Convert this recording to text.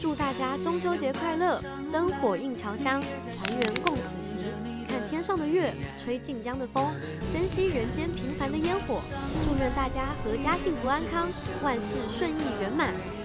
祝大家中秋节快乐，灯火映侨乡，团圆共此时。看天上的月，吹晋江的风，珍惜人间平凡的烟火。祝愿大家阖家幸福安康，万事顺意圆满。